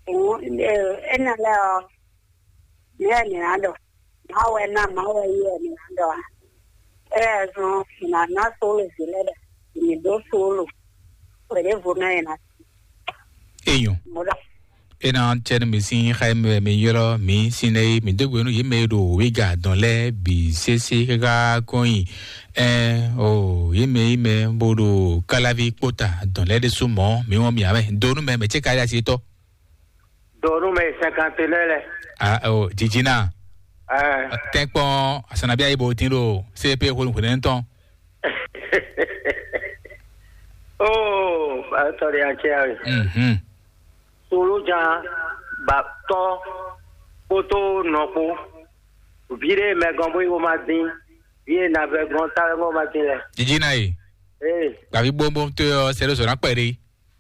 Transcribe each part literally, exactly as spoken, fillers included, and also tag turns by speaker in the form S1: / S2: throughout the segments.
S1: eh ena la ne ni ando mawe na mawe ye ni ando eh so na na solo zile ni do solo pere vona ena
S2: eyo ena chen mi sin khaim mi yoro mi sinei mi degwenu yemedo wega donle bi sese kaka koyin eh oh yeme ime bodo kalavi kota donle de sumo mi won mi ave donu me me che kaya si to
S3: donu me cinquante lele
S2: ah oh jijina
S3: ah
S2: tempo asana bia ibo tinro se pe ko ko nton
S3: oh ba to ri ache
S2: mhm
S3: solo ja ba to poto nopo vire me gombo wo ma din vie na be gon ta mo ma din le
S2: jijina yi
S3: eh
S2: ba bi bombo to se lo so ran pere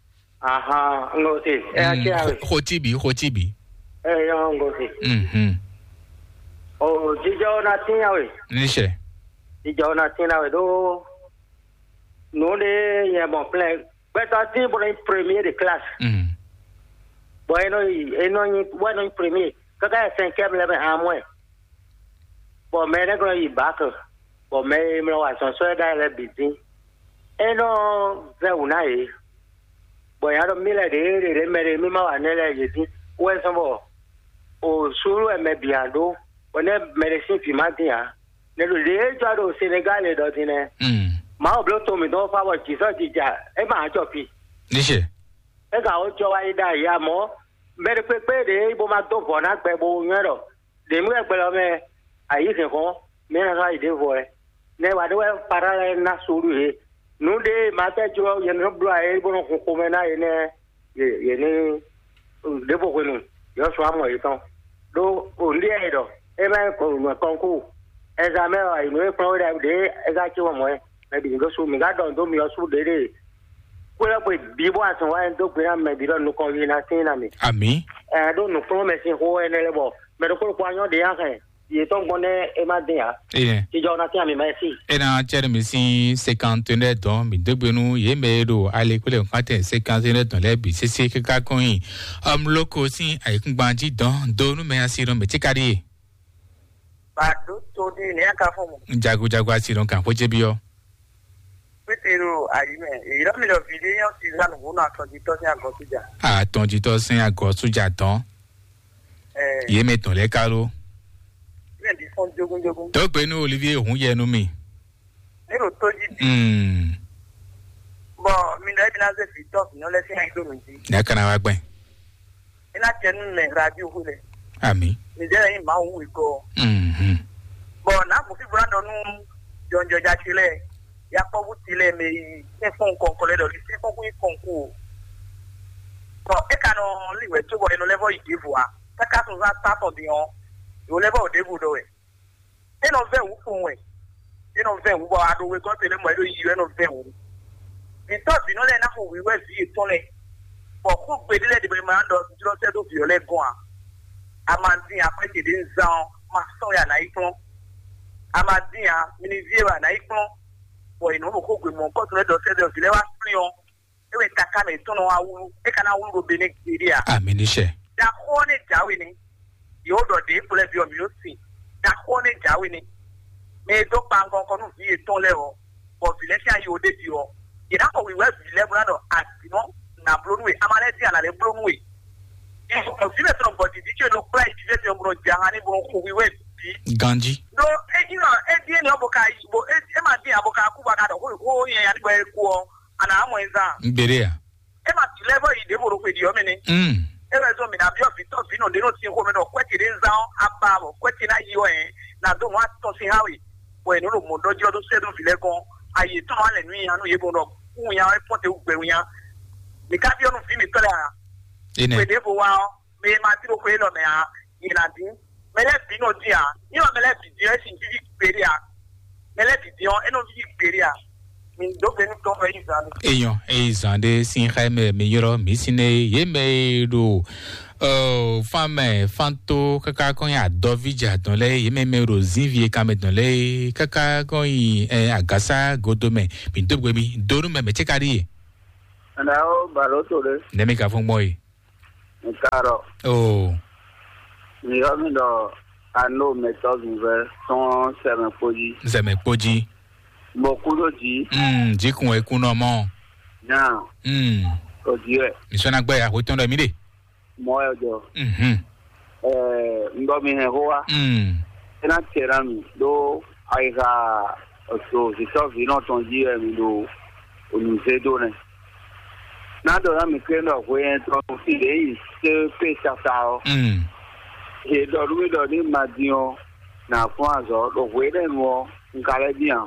S3: aha ngo ti e ache awe
S2: khotibi khotibi
S3: eh yo ngo ti
S2: mhm
S3: oh jijo na tin awe
S2: nishe
S3: jijo na tin awe do no le ye bon plein beta ti pour un premier de classe
S2: mhm
S3: bueno y no ni bueno en premier kaka cinquième level à moins bon mais là quand il bac bon mais me wa son so da le biti et non za unai bon ya do mila de de me me ma wa ne le yiti we so bo o suru e me biando bon ne medecine fi ma dia ne lo le jo do Sénégal do tine
S2: mhm
S3: ma o blo to mi do fa wa ji so ji ja e ma jo pi
S2: nishe
S3: e ka o jo wa ida ya mo mere pepe de bo ma do bona pe bo nyero de mu e pe lo me ayi se ko me na ga ide vo e ne wa de para na suru he nu de ma te jo ye no blo e bo no ko me na ye ne ye ye ne de bo ko nu yo so amo e ton do o ndi e do e ba ko no kon ku e za me ai no e pro de e ga chi wo mo e me bi go su mi ga don do mi o su de de Kula po bibo aso wa ndo kwira me biro no ko yina sina mi
S2: ami
S3: eh do no ko me sin ho ene lebo me do ko kwa nyo de ya kan ye to ngone e ma de ya
S2: eh
S3: ti jo na ti ami merci
S2: ena chen mi sin cinquante don mi degbenu yemedo ale kule kwate cinquante don le bi sese kaka koyin am loko sin aikun gbanji don donu me asiro me chikari
S1: ba do to di ni aka fun mo
S2: jago jago asiro kan fo jebi o
S1: Petero ayime ira mi lo video ti zanu wona to di to sin ago suja
S2: ah ton ji to sin ago suja ton
S1: eh
S2: yeme ton le karo
S1: ni di fon jogun jogun
S2: to pe nu Olivier ohun yenu mi
S1: ni ro to ji
S2: mm
S1: bo mi na bi na se fi to no le sin aido mi ji
S2: na kana wa gben
S1: ina tenu me radio hule
S2: ami
S1: mi je yin ma wu ko
S2: mhm
S1: bo na ko fi brando nu jonjo ja chile ya po butile me e fon kon ko le do se fon ku kon ku bo e ka no liwe to bo no level idivu a ta ka so za start on dion yo level de budo we e no ve wu fun we e no ve wu bo ado we ko tele mo do yi e no ve wu bi to bi no le na fo wi we vi to le bo ku gbe dile de be ma ndo jiro se do bi o le gon a amandi a pe de nzan ma so ya na ifon amandi a mini viera na ifon boy no ko gbe mo ko tun do se do le wa frion e we taka me to no awu e kana wu ro be Nigeria
S2: ami ni se
S1: da ko ne jawi ni yo do de pole bi o mi o si da ko ne jawi ni me do pa ngon ko nu fi to le o bo fi le sha yo de bi o ira ko we we bi le bra do atino na blonu we amale ti ala le blonu we e ko fi le tro bo di di che lo play di je mo jahani bo ko we we
S2: ganji
S1: no e you know e di ni oboka ibo e ma di aboka kuba ka do ko yen ya gbe ku o ana amo nza
S2: ngbere ya
S1: e ma ti level ide boro pe di o mi ni
S2: mm
S1: e re so mi na bi o fi to bi no de no ti ko me no kweti de nza aba bo kweti na yi o en na do wa to si hawi bo eno lo mo do jo do se do fi le gon aye to wa le nu yan no ye bo no ku yan e pote ugbe yan mi ka bi o no fi mi tole ara
S2: ene
S1: pe de bo wa me ma ti ro ko e lo me a iladi mele bi no dia ni o mele bi dia sin ti pere a mele bi dia e no bi pere a mi do be ni to e izan
S2: eyan e zande sin khaime mi yoro mi sine yemedo oh femme fanto kaka kon ya dovija don le yeme ro zinvie kame don le kaka kon eh agasa godome mi dogwe mi doru me me chekari
S3: ana o baro to le
S2: ne me ka fun boy
S4: Caro.
S2: Oh.
S4: Mi homme do ano méthode ouverte sont seven poji.
S2: Seven poji.
S4: Beaucoup de dit.
S2: Hmm, dit qu'on est couramment.
S4: Non.
S2: Hmm.
S4: O dire.
S2: Mi sona gba ya hoton do mi de.
S4: Moi do.
S2: Mhm.
S4: Eh, ndo mi he hoa.
S2: Hmm.
S4: Ena tera mi do aiga so je so vino ton dire mi do o ni se do ne. Na do na mi kendo ko en to fi de se pe sa ta.
S2: Hmm.
S4: E do ru do ni madion na fun azo do we de mo nkale bien.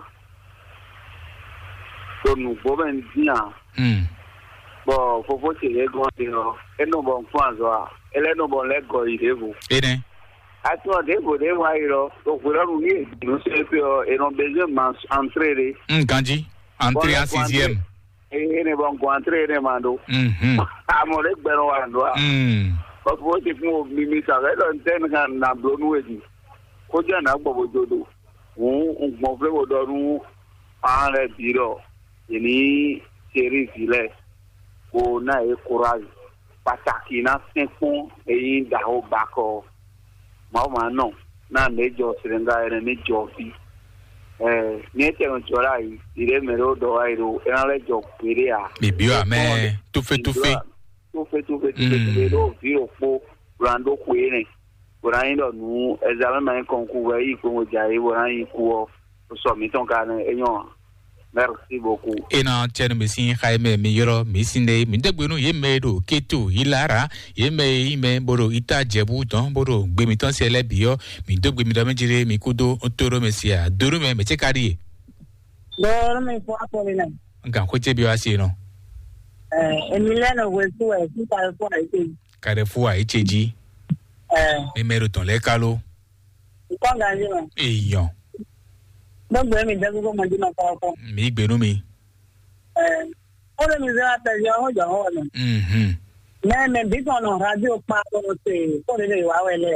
S4: Do nu bo ben bien.
S2: Hmm.
S4: Bo fo fo ti le go de no. E no bon fun azo a. Ele no bon le go ire bu.
S2: Ene.
S4: Ati o de bo de wa iro do we ru ni no se pe o e no besoin man entrer.
S2: Hmm, kanji. Entrée en sixième.
S4: E ne bon ko entrer ne mando.
S2: Mhm.
S4: Amore gbero wa ndo a.
S2: Hmm.
S4: But what if you miss a red on ten and not blown with you? Could you not go to do? Oh, Mofre Doru, Anne Biro, any series less. Oh, na e courage. Patakina, Senfon, e da whole back of Mama, no, not major cylinder and a major fee. Eh, nature on July, the Remero do Iro, and I let your Perea.
S2: Maybe you are man. Tout fait, tout fait.
S4: Tout fait, tout fait, tout fait, tout fait, tout fait, tout Rando Queen, when I don't know, as I am concours, equal Jay, when I equal so me don't get any. Merci beaucoup.
S2: Ena chen me sin Jaime mi yoro mi sinde mi degbenu ye medo ketu ilara ye me ime boro ita jebu don boro gbe mi ton se le biyo mi dogbe mi do mejire mi kudo otoro mesia doro me me chekari.
S1: Doro me fo apolina.
S2: Ngan ko je bi wa si no.
S1: Eh, Emiliano wetu e si ta fo ai.
S2: Kare fu a icheji.
S1: Eh.
S2: Mi mero ton le kalo.
S1: Ko ganji ma.
S2: Eyan.
S1: Dogbe mi degu ko mo di na ko.
S2: Mi gbenu mi.
S1: Eh. O le mi za ta yo ho jo ho no.
S2: Mhm.
S1: Na me bi ko no radio pa ko te ko le wa wele.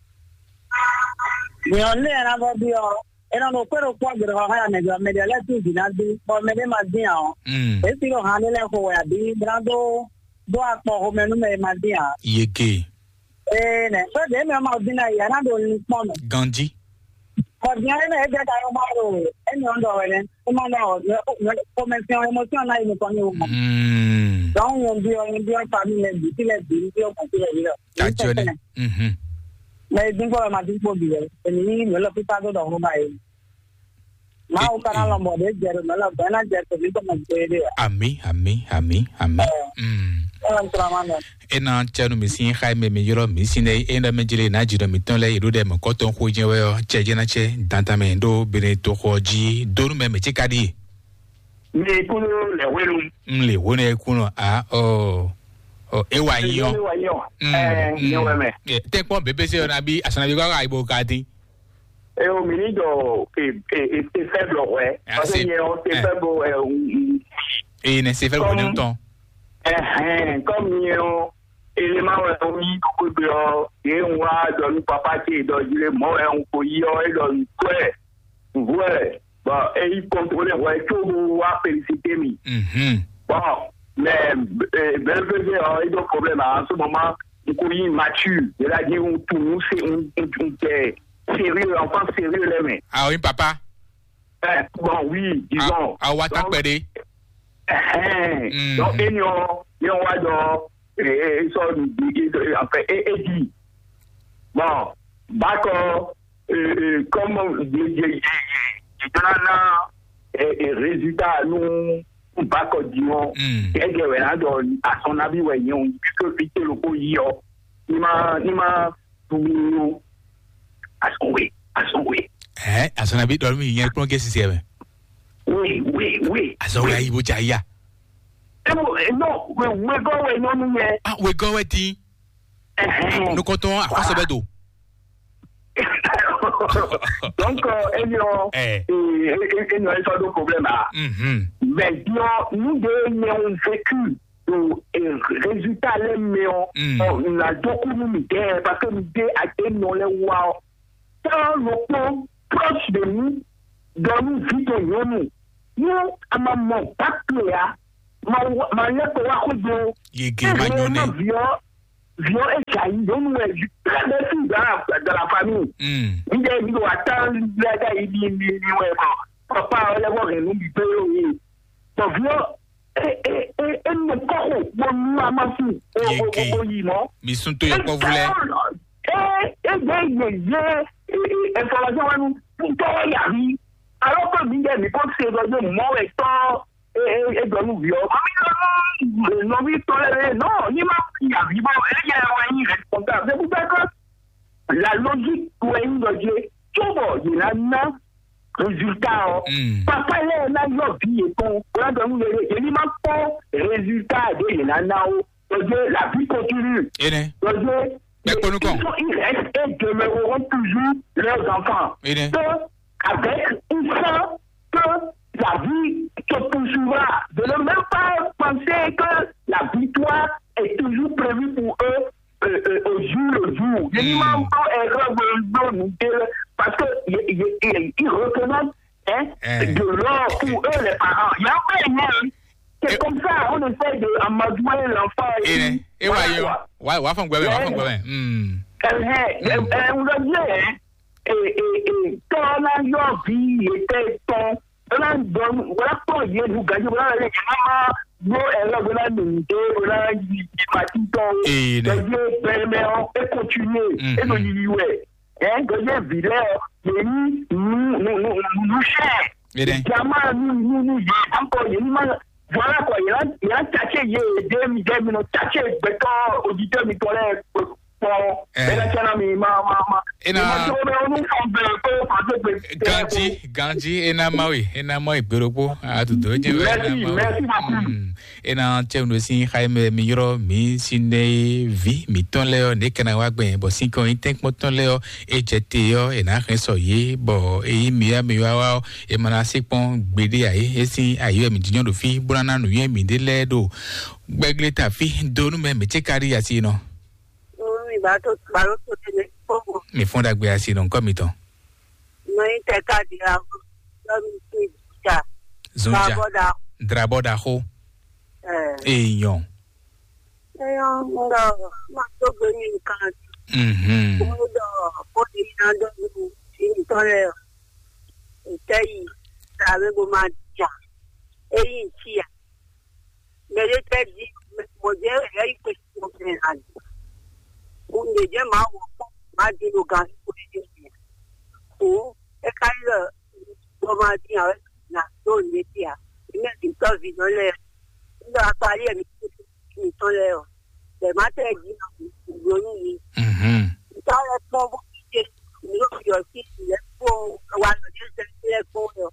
S1: Ni on le na bo bi o. Era no pero po gro ha na me de la tu di na bi bo me de ma di o.
S2: Mm.
S1: E ti lo ha le ko wa bi brando do a po ho me no me ma di a.
S2: Yeke.
S1: Eh ne, so de me ma di na ya na do ni po no.
S2: Ganji.
S1: Ko di na e de ta yo ma ro. E ni on do wele. O ma na o ko me se emotion na ni ko ni o.
S2: Mm.
S1: Don won bi o ni bi o family bi ti le bi bi o ko ti le bi.
S2: Tajone. Mhm.
S1: Na din ko ma din po bi e. Ni ni lo pi ta do do ho ba e. Ma o kana lo mo de jero na la bana jero ko bi ko ma de de.
S2: Ami, ami, ami, ami. Mm. Ena chanu misin Jaime mi yoro misine ena menjile na jiro mi ton le iru de mo koton ko jenwe o cheje na che dantame ndo bere to khoji donu me me chikadi.
S3: Mi kuno le welu.
S2: Mle wona kuno a o o ewa yin.
S3: Ewa yin. Eh, ni we me.
S2: Te pon bebe se ona bi asana bi kwa ibo kati.
S3: E o mi do e e e faible ouais. Parce que ni on te faible
S2: e ne se faible pour temps.
S3: Eh, comme ni on élément on mi ko do e wa do ni papa ti do jire mo e on ko yi o e do ouais. Ouais. Bon, et il contrôle ouais tout wa féliciter mi.
S2: Mhm.
S3: Bon, mais ben veut il y a un problème en ce moment, il est mature. Il a dit on tout nous c'est un un sérieux enfant sérieux les mains.
S2: Ah oui papa.
S3: Eh, bon oui, disons.
S2: Ah wa ta pede.
S3: Eh. Donc il y a il y a donc et ça en fait et dit. Bon, d'accord comme je et résultat nous pas que disons et que à son avis ouais on que vite le pays il m'a il m'a tout à son oui à son oui
S2: eh à son avis dormi il y a pour que c'est
S3: oui oui oui
S2: à son oui bo jaya
S3: non we we go we no no
S2: ah we go we ti nous comptons à quoi ça va do.
S3: Donc, il y a un autre problème. Mais nous avons vécu le résultat, on a beaucoup de parce que nous avons été dans le temps proche de nous, dans nous vivons nous, à ma maman, pas clair, ma lettre à Kodo,
S5: viol et trahison, nous est très bien dans la famille. Il y a une attente, il y a une papa, il y a une pays. Donc, viol et ne pas bon, maman,
S2: mais sont tous les pauvres.
S5: Et et information nous pour y arriver. Alors que il y a des conseils de mauvais temps et de nous viol. Non, mais non, il y a il y a un responsable. C'est pour ça que la logique pour une logique, tout bon, il y a un résultat. Papa, il y a un vie et ton, il n'y a pas résultat de l'année. La vie continue. Ils restent et demeureront toujours leurs enfants. Avec une fin que la vie se poursuivra. De ne même pas penser que la victoire est toujours prévue pour eux euh, euh, au jour le jour. Il n'y a pas erreur parce qu'ils représentent hein, de l'or pour eux les parents. Il y a rien. C'est comme ça, on essaie d'amadouer l'enfant.
S2: Et voilà. Ouais, ouais, ouais, ouais, ouais, ouais.
S5: On l'a dit, et quand on a eu envie, était temps, on a donné, voilà pour dire, nous gagnons, voilà, les gens, nous, elle a donné la minute, on a dit, et continuer, et nous dit, ouais, hein, que j'ai vu là, nous, nous, nous, nous, nous, chers, jamais, nous, nous, nous, encore, nous, voilà quoi, il a, il a tâché, il y a des milliers, il a tâché, béton, auditeur, il collègue,
S2: Ganji, Ganji, ena maui, ena maui, beropo, atu doje.
S5: Merci, merci beaucoup.
S2: Ena chenu si Jaime Miro, mi sine vi, mi ton leo, ne kana wagbe, bo sinko intek mo ton leo, e jete yo, ena renso ye, bo e mi ya mi wa, e mana sikpon gbede aye, e si ayo mi jinyo do fi, burana no ye mi de le do, gbegle ta fi, donu me me chekari asi no. Mais fond d'agbe assis donc comme étant. Zonja. Drabo d'Aho. Et yon. Mhm.
S1: Unde je ma wo ma di no gan ko di ni o e kai lo o ma di a na so le ti a ni ti to vi no le ndo apari e mi ni to le o de ma te di no ni mhm ta le po bo ti ni lo yo ti le po wa no je se le po yo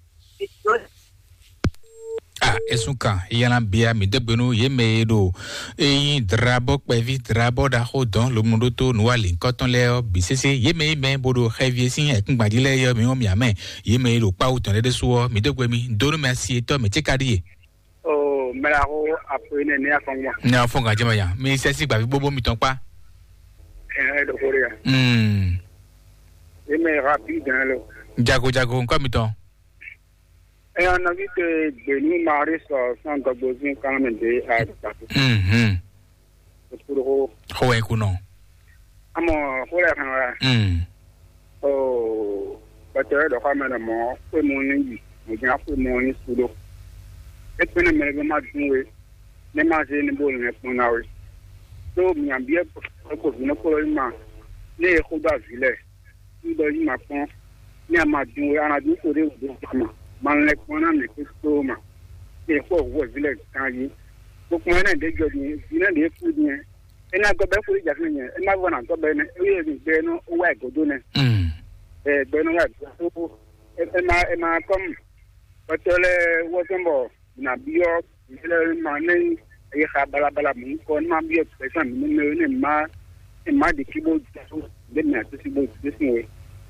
S2: ah esuka yana bia mi degbenu ye medo eyin drabo pevi drabo da hodon lo mundo to no wale nkoton le bisese ye me me bodo xevie sin ekungbadi le yo mi o mi ame ye medo pa uton le deso mi degbemi donu merci eto me tikadi
S3: oh melaho apone ne afonwa
S2: na afonga jema ya mi sesi gba bobo mi ton pa
S3: eh do korea
S2: hmm
S3: ye me rapide lo
S2: jago jago nko mi ton.
S3: Et on a vu que Denis Maris sont d'abord quand même des à
S2: hum
S3: pour
S2: ho e kuno
S3: amo ho la kan
S2: hum
S3: oh bateau de quand même mo ko mo ni mo ja ko mo ni sudo et puis ne me ma jouer ne ma je ni bol ne pour na we so mi ambie ko ni ko ma ne ko da vile ni do ma pon ni ma jouer ana du ko de ma man le kona me ko ma e ko wo vile kan yi ko ko na de jodi ni na de fu ni e na go be fu ja ni e na go na go be ne e ni be no o wa godo ne
S2: mm
S3: e be no wa so e ma e ma kom patole wo sembo na bio le ma ne e ha bala bala mu ko ma bio person ni ne ma e ma de kibo so de na to sibo this way.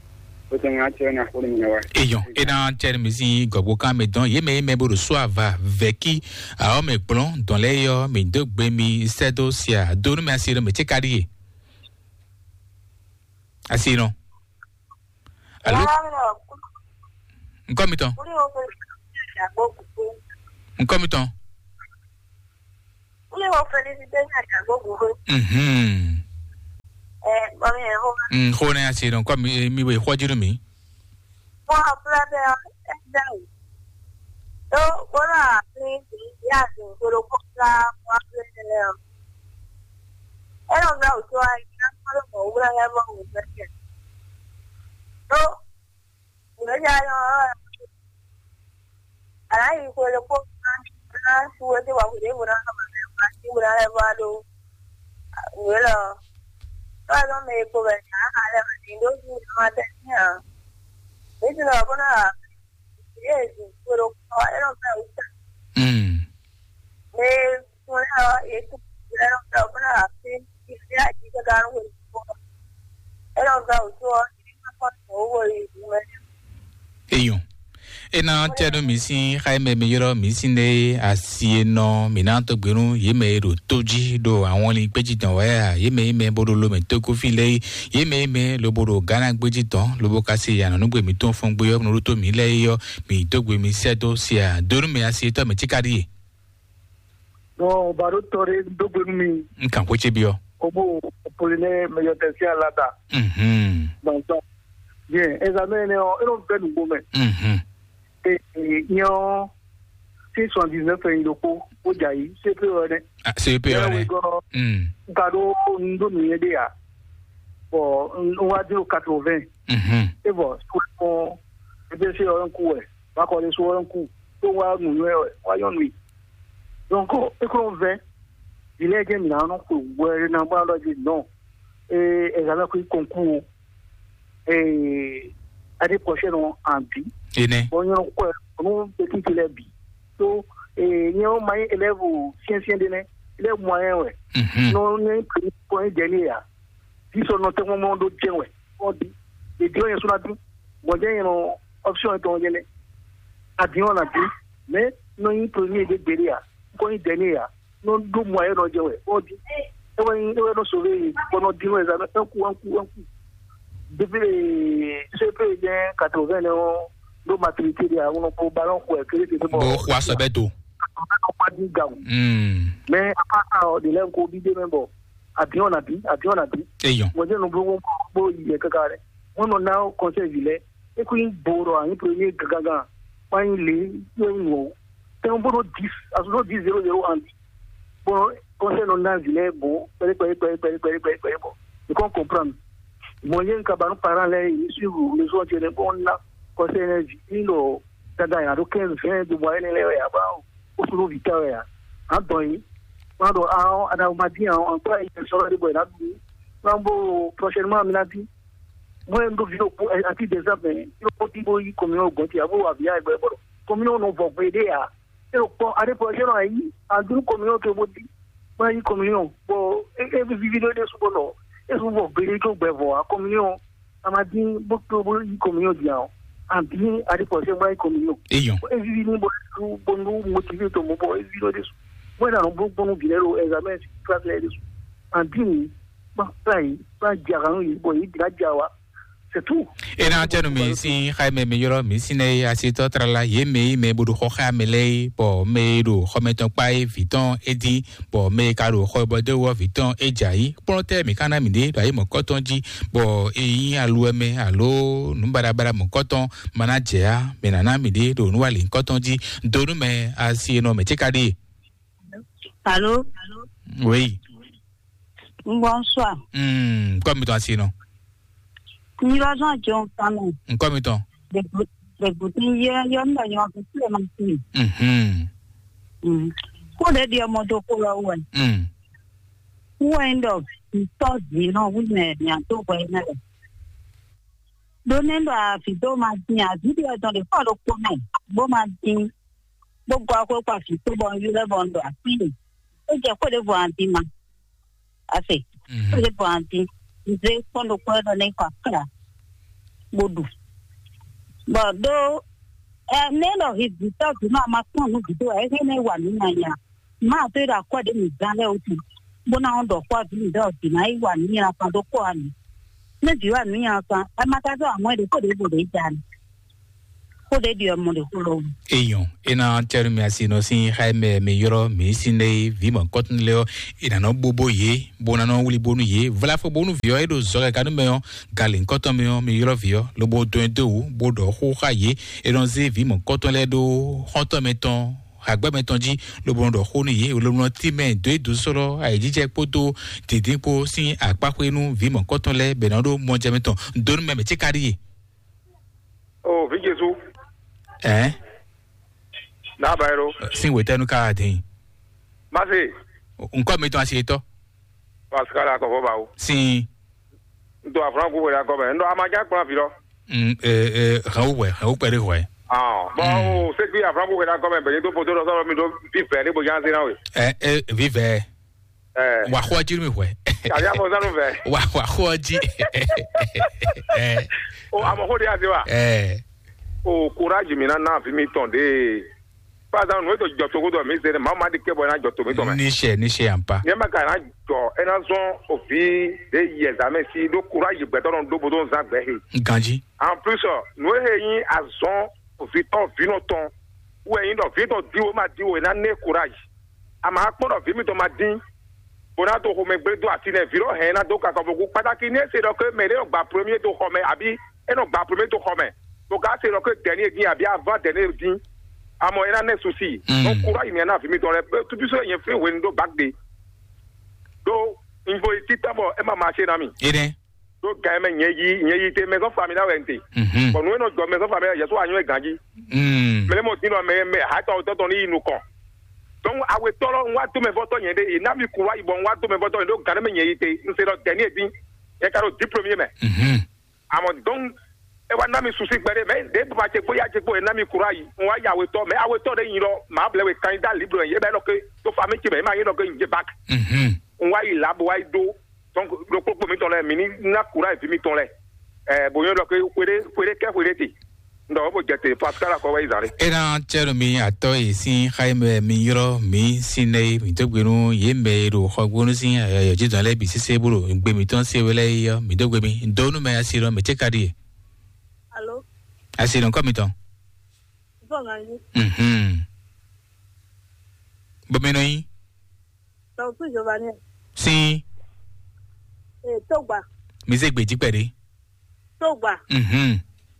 S2: Eyon, et dans Tchermisi, Goboka, mais dans Yeme, mais pour soit va, veki, à homme et plomb, dans les yo, mais deux bemi, sedo, sia, donne me assis, mais t'es carrié. Assis, non? Allô? Comme temps? Comme temps?
S1: We will felicitate and go go.
S2: Mhm.
S1: Eh, mommy, home.
S2: Mm, ho na si don kwa mi mi we ho jiru mi.
S1: For a brother, and down. So, what are things? Yes, for the program, what will I don't know, so I don't know where I am with that. So, when I know, I for the program, who was the one who they would not have a would have do. Well, I don't make over. I have seen those who are here. This is a good. Yes, for the I don't know.
S2: Mm.
S1: They will have it. I don't know. If they are the gun with I don't know. So over
S2: Eyo. Ena tero misi Jaime Meyoro misi ne asieno minato gbenu yeme ro toji do àwọn ni peji tan wa ya yeme me bodo lo me to ko file yeme me lo bodo gana gbeji tan lo bo ka se yana no gbe mi ton fun gbe yo no to mi le yo mi to gbe mi se do se a do mi asi to mi tikari
S5: no baro tore do gbe mi
S2: nkan ko che bi o
S5: obo poline me yo te si alada
S2: mhm
S5: donc bien examen o e no gbe nu me
S2: mhm
S5: et yon six cent dix-neuf en loko o jayi c'est peu on
S2: ah c'est peu on
S5: mm kado ndo mi ede ya bon on va dire quatre-vingts
S2: mhm
S5: et bon pour e be se on ku e ba ko le so on ku to wa nu e wa yon mi donc e ko vingt il est game là non ko we na ba lo di non et examen ko concours et année prochaine en bi
S2: ene
S5: bon yon ko on petit élève so et yon mai élève science de ne élève moyen ouais non ne point dernier ya si son note moment do tien ouais on dit et dio yon sur la dit bon yon option est on ne a dit on a dit mais non yon premier de derrière point dernier ya non do moyen do ouais on dit et on on sauver bon on dit ouais ça un coup un coup un coup depuis c'est peu bien quatre-vingts non do maturité dia on po ballon ko e kere te
S2: bo kwa sabeto
S5: mm mais à part ça de l'en ko bi de membo abion na bi abion na bi
S2: eyo
S5: mo je no bo bo ye kakare on on na conseil ville e ko in boro an premier gaga pa in le yo no te on boro dix aso dix zéro zéro an bon conseil non na ville bon pere pere pere pere pere pere bon je comprendre mo yen ka ba no parents là suivre les autres les bon là conseil ilo tada ya do quinze vingt de moyenne le ya ba o suru vita ya adoi quando a ada uma dia on toi il sera de boa du mambo prochainement minati moi ndo vino a ti des amis il faut tibo i comme on gonti abo avia e bo comme on no vo vede ya e ko ade prochainement aí andu comme on que bodi mai comme on bo e video de subono e subo bele ko bevo a communion amadi bokto bo i communion dia en bien à déposer moi communion et vivre bon bon motivé to mo bo vivre de moi na bon bon bilero examen classe les en bien ba sai ba jaran yi bo yi jawa c'est tout
S2: et na tenu mi si Jaime Meyoro mi si ne asito trala ye me me bodu ho kha mele bo me do ho meton pai viton edi bo me karo ho bo de wo viton ejai ponte mi kana mi de dai mo koton ji bo eyin alu eme alo numbara bara mo koton manager me nana mi de do nuwali koton ji donu me asi no me chekadi
S6: allô
S2: oui
S6: bonsoir
S2: hmm comme toi si non
S6: ni va j'en jon kamen
S2: comme toi
S6: de de boutin ye yon da yon que le manti
S2: mhm
S6: mm ko de dia mo do ko la wen
S2: mm
S6: wen do to di no wi ne nya to ko na do ne ba fi do ma ti a di dia don le fa lo ko me bo ma ti bo gwa ko pa fi to bon yu le bon do a ti e je ko de bo anti ma afi ko de bo anti Nze kondo kwa ne kwa kala bodu ba do eh nelo hizita tuna makon do e ne wa ni nya ma to da kwa de mi zale oti bona ondo kwa bi do ti na i wa ni ya pa do kwa ni ne bi wa ni ya pa amata do àwọn de ko de bo de jan ko de di mo de ko
S2: eyon ena termi asino sin Jaime me yoro mi sine vimo cotton leo ina no bobo ye bona no wuli bonu ye vla fo bonu vio edo zoga kanu me galin cotton me mi yoro vio lo bo to do bodo ho ha ye edon ze vimo cotton le do hoto meton agbe meton ji lo bo do ho ni ye lo no ti me do edu soro ai jije poto tidin po sin apapo enu vimo cotton le benado mo je meton don me me ti kari
S7: oh vi Jesu
S2: eh
S7: na bairo
S2: sin we tenu ka din
S7: mase
S2: nko mi to aseto
S7: paskala ko ba o
S2: sin
S7: ndo afran ko we ko be ndo amaja kwa fi lo
S2: mm eh eh rawo we rawo pere we
S7: ah bon o se ki afran ko we ko be be do poto do so mi do fi fe ni bo jan se na we
S2: eh eh vive
S7: eh
S2: wa ho ji mi we
S7: ya mo za no ve
S2: wa wa ho ji eh
S7: o amo ho de ase wa
S2: eh
S7: o courage mi na na fi mi ton de pa dan no to jo to go do mi se ma ma de ke bo na jo to mi to me
S2: ni she ni she ampa
S7: ye ma ka na jo e na so o fi de ye za me si do courage gbe to don do bo don za gbe he
S2: ganji
S7: en plus no he yin azon o fi ton fi no ton wo yin do fi to di o ma di o na ne courage ama po do fi mi to ma din bona to ho me gbe do ati ne viro he na do ka ko bu pataki ni se do ke me le gba premier to ho me abi e no gba premier to ho me to ka se lo que dernier din abi avant dernier din amo era ne souci donc courage mi na fi mi ton le tout biso yen fe we ndo back day do invo tita bo e ma marché na mi
S2: ire
S7: do ga me nyeyi nyeyi te maison familiale wente bon no no do maison familiale yeso anyo e ganji mm me le mo tin no me me ha to to ni inu kon donc awe toro nwa to me voto yen de na mi courage bon nwa to me voto ndo ga me nyeyi te nse do dernier din e ka ro di premier me mhm amo donc e wa na mi susi gbere me de ba che boya che boy na mi courage wa ya we to me awe to de yin lo ma ble we candidat libre ye be lo ke to fa me che me ma yin lo ke yin back mhm wa yi lab wa do donc le popo mi to le mi ni na courage mi to le eh bo yin lo ke kwere kwere ke kwere ti ndo bo jete Pascal ko wa izare
S2: era chero mi ato isin Jaime mi yoro mi sine mi dogbenu ye me ro hogbonu sin ayo ji dan le bi sise buru ngbe mi ton se wele yo mi dogbe mi ndonu me asiro me che kari
S6: Allô?
S2: Asile encore mi temps.
S6: Bon, allez.
S2: Mhm. Bomeno yi?
S6: Donc, Giovanni.
S2: Si.
S6: Eh, Togba.
S2: Mi se gbe ji pere.
S6: Togba.
S2: Mhm.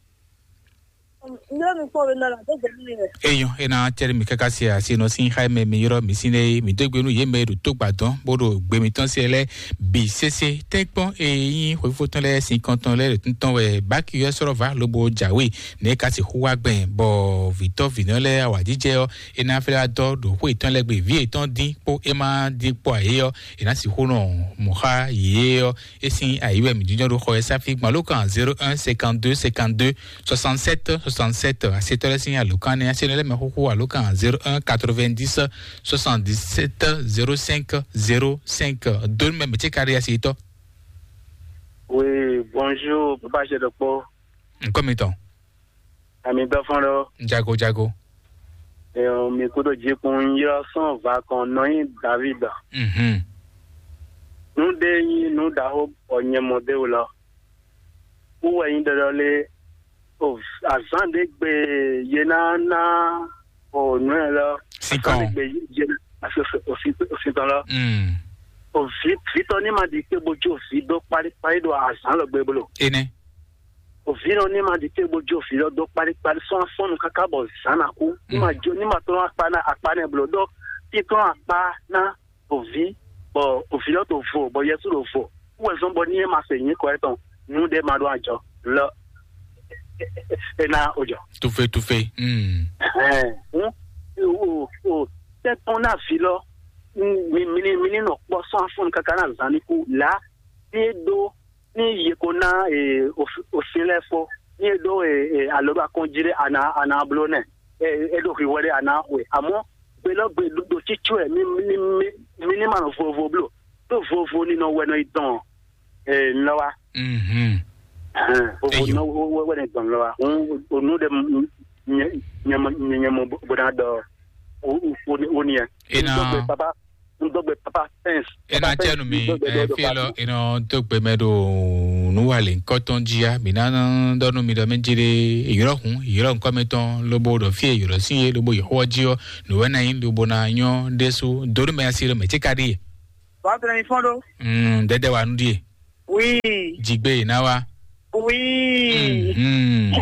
S6: Nyo mi fo na la de ni re.
S2: Eyo, ena chere mi kaka si asino sin Jaime mi yoro mi sine mi dogbenu ye me ro Togba don bodo gbe mi ton se ele bi cc tekpon e yin ho fo ton le cinquante ton le ton we back yo soro va lobo jawe ne ka si huwa gben bo Victor Vinole awadije o ena fere ado do ho iton le gbe vi iton din po e ma di po aye o ena si ho no mo ha ye o e sin ayiwe mi jinjo do ho e sa fi gban lo kan zéro un cinquante-deux cinquante-deux soixante-sept soixante-sept à cette heure ci à locan et à cette heure mais ho à locan zéro un quatre-vingt-dix soixante-dix-sept zéro cinq zéro cinq deux même petit carré à cette
S3: oui bonjour papa je dopo
S2: combien temps
S3: ami d'enfant là
S2: jago jago
S3: et on me kodo je kon yira son va kon noyin David
S2: mhm
S3: nous de nous da ho onyemo de la ou yin de le o azan de gbe yena na o no la
S2: azan
S3: de gbe yena aussi aussi dans là
S2: mm
S3: o vite vite on m'a dit que bojo fi do pari pari do azan lo gbe bolo
S2: ene
S3: o vite on m'a dit que bojo fi do pari pari so fon kaka bo sana ku ni ma jo ni ma to apa na apa na bolo do ti to apa na o vi bo o fi lo to fo bo yesu lo fo o zo bo ni ma se yin ko eton nu de ma do ajo lo et na ojo
S2: tout fait tout fait hmm
S3: eh o o c'est on a filo mi mi mi no po so afun kakana zaniku la ni do ni yekona e o filefo ni do e aloba konjire ana ana blone e do riwore ana we amo pe lo gbe do chichu e mi mi mi ni ma no vovo blo to vovo ni no we no iton e nwa
S2: mhm
S3: o no we we don lo o no de nyam nyam boda do o o ni e papa
S4: ndogbe papa fence
S2: ena chenu mi fielo ino togbe medo nuwale kotonjia minana donu mi do menjire yiro hun yiro nko meton lobo do fie yiro sie lobo yhojio no wana yin lobo na nyo desu doru me asiro me chikadi
S1: wa tele mi fondo
S2: mm dede wa ndie
S1: oui
S2: jigbe nawa
S1: oui
S2: mm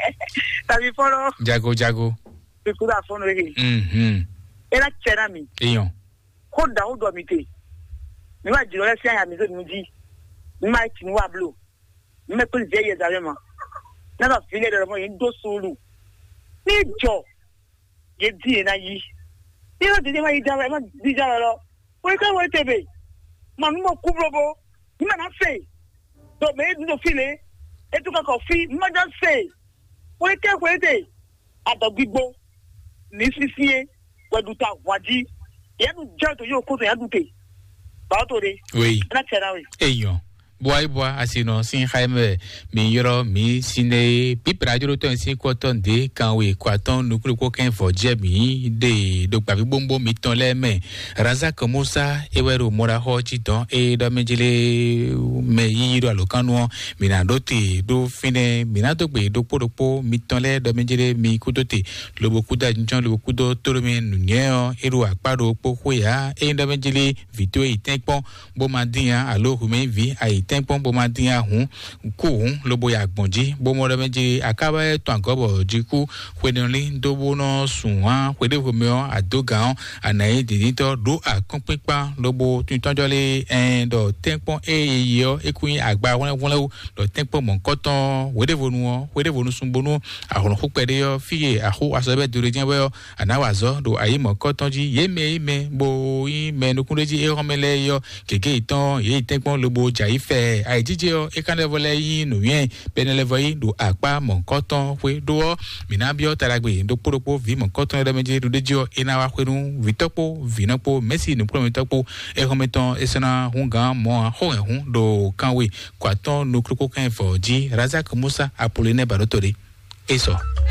S1: tabi fondo
S2: jago jago
S1: bikuda fondo ri
S2: mhm
S1: ela chera mi
S2: eyon
S1: ko da o do mi te mi wa jiro le si aya mi zo mi ji mi ma ti wa blue mi me pul je ye dare mo na ba file de mo yin do sulu ni jo ye di na yi ni o di ma yi da ma di ja lo o ka wo tebe ma mi mo ku blobo mi ma na fe do me di do file e tu ka ko fi ma da fe o ke ko ete adogbo ni sisie weduta waji yanu jato yo ko to yadute ba to de
S2: oui
S1: na tera we
S2: eyon boy boy asino sin haime mi yoro mi sine pipra joro to sin ko ton de kan we kwa ton nukuru ko ken fo je mi de do gba bi bombo mi ton le me raza komusa ewero mora ho chi ton e do mejile me yiro alokanu mi na do ti do fine mi na do gbe do podopo mi ton le do mejile mi kudote lobo kuda njon lobo kudo toro mi nunye eru aparo popo ya e do mejile video itenpon bo ma dia alohu me vi ai tempon bo ma din ahun ku hun lobo ya gbonji bo mo re meji akaba e to angobo jiku hwenoli dobo no sunwa hwede homeo adogan anayi didito do akonpepa lobo tuntonjole en do tempon e yo ekuyin agba won won do tempon mon koton hwede vonu hwede vonu sunbonu ahun hupede yo fiye ahu asobe durejen we anawazo do ayi mon kotonji yeme yeme bo yin menukunreji e homele yo keke itan ye tempon lobo jai fe aijije o ekanevole yi no yen benelevo yi do apa monkoton we do minabio taragbe do poropo vi monkoton de meje do dejo inawa kwenu vitopo vinopo messi no prometopo e hometon esena hunga mo ho hun do kanwe kwaton no kroko kan fo ji razak musa apolline barotori eso